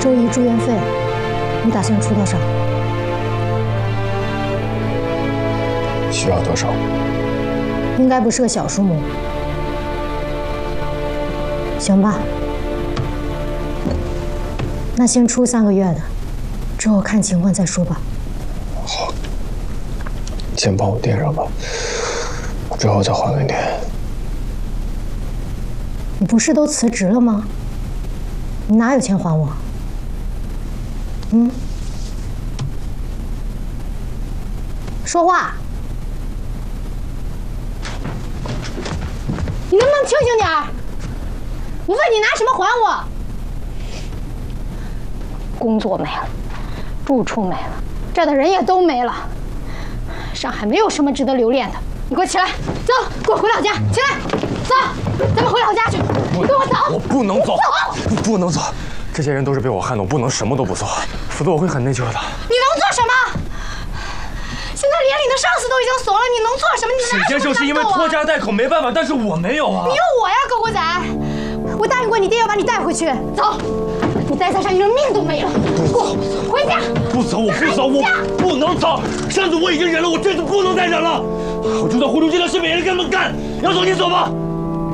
周姨住院费，你打算出多少？ 需要多少？ 应该不是个小数目。行吧，那先出3个月的，之后看情况再说吧。 好，先帮我垫上吧，之后再还给你。 你不是都辞职了吗？你哪有钱还我？说话！你能不能清醒点儿？我问你拿什么还我？工作没了，住处没了，这儿的人也都没了。上海没有什么值得留恋的。你给我起来，走，给我回老家，起来，走，咱们回老家去。跟我走！ 我不能走， 走！ 不能走。这些人都是被我害的，我不能什么都不做，否则我会很内疚的。 你能做什么？现在连你的上司都已经怂了，你能做什么？你沈先生是因为拖家带口没办法，但是我没有啊。 你有我呀，狗狗仔！我答应过你爹要把你带回去。走，你再在这儿，你连命都没了。给我回家！ 不走，我不走，我不能走。上次我已经忍了，我这次不能再忍了。我知道胡忠这件事没人跟他们干，要走你走吧。